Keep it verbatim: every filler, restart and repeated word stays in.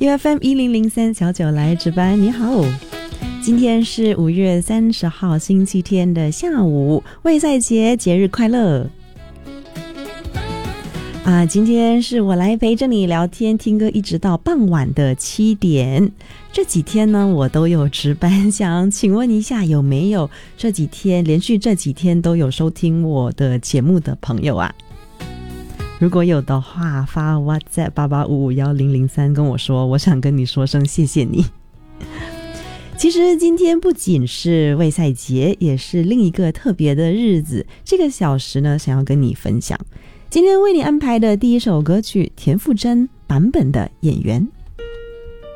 U F M 一零零三小九来值班，你好。今天是五月三十号星期天的下午，卫赛节节日快乐啊！今天是我来陪着你聊天听歌，一直到傍晚的七点。这几天呢我都有值班，想请问一下有没有这几天连续这几天都有收听我的节目的朋友啊？如果有的话，发 WhatsApp 八八五五一零零三跟我说，我想跟你说声谢谢你。其实今天不仅是卫赛节，也是另一个特别的日子。这个小时呢，想要跟你分享今天为你安排的第一首歌曲，田馥甄版本的《演员》。